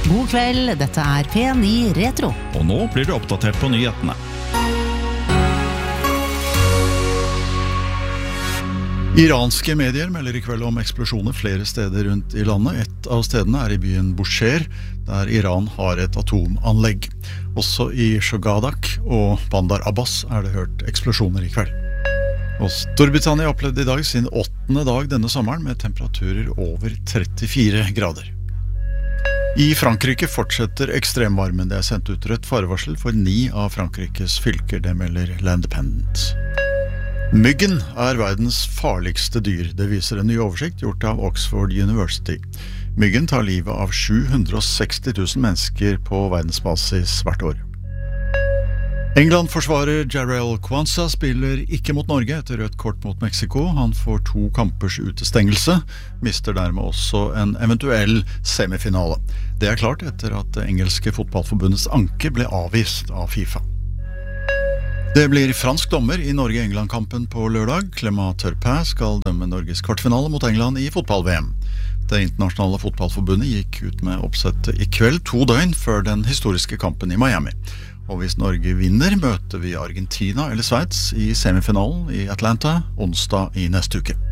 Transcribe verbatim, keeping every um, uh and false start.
God kveld, dette er P ni Retro. Og nå blir du oppdatert på nyhetene. Iranske medier melder i kveld om eksplosjoner flere steder rundt i landet. Et av stedene er i byen Bushehr, der Iran har et atomanlegg. Også i Shogadak og Bandar Abbas er det hørt eksplosjoner i kveld. Og Storbritannia opplevde i dag sin åttende dag denne sommeren med temperaturer over trettifire grader. I Frankrike fortsetter ekstremvarmen. Det er sendt ut rødt farevarsel for ni av Frankrikes fylker, det melder L'Independent. Myggen er verdens farligste dyr. Det viser en ny oversikt gjort av Oxford University. Myggen tar livet av sju hundre og seksti tusen mennesker på verdensbasis hvert år. England-forsvarer Jarrell Quansah spiller ikke mot Norge etter rødt kort mot Mexico. Han får to kampers utestengelse, mister dermed også en eventuell semifinale. Det er klart etter at det engelske fotballforbundets anke ble avvist av FIFA. Det blir fransk dommer i Norge-England-kampen på lørdag. Clément Turpin skal dømme Norges kvartfinale mot England i fotball-V M. Det internasjonale fotballforbundet gikk ut med oppsettet i kveld, to døgn før den historiske kampen i Miami. Og hvis Norge vinner, møter vi Argentina eller Sveits i semifinalen i Atlanta onsdag i neste uke.